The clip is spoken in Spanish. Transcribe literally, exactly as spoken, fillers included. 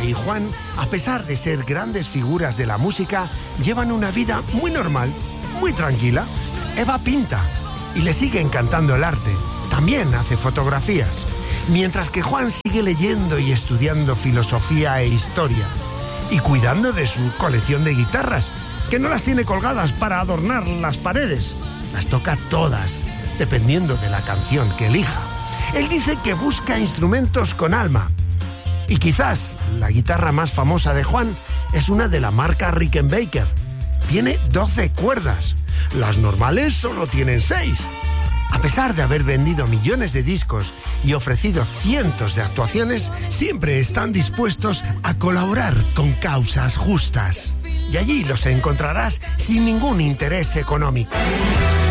Eva y Juan, a pesar de ser grandes figuras de la música, llevan una vida muy normal, muy tranquila. Eva pinta y le sigue encantando el arte. También hace fotografías. Mientras que Juan sigue leyendo y estudiando filosofía e historia. Y cuidando de su colección de guitarras, que no las tiene colgadas para adornar las paredes. Las toca todas, dependiendo de la canción que elija. Él dice que busca instrumentos con alma. Y quizás la guitarra más famosa de Juan es una de la marca Rickenbacker. Tiene doce cuerdas. Las normales solo tienen seis. A pesar de haber vendido millones de discos y ofrecido cientos de actuaciones, siempre están dispuestos a colaborar con causas justas. Y allí los encontrarás sin ningún interés económico.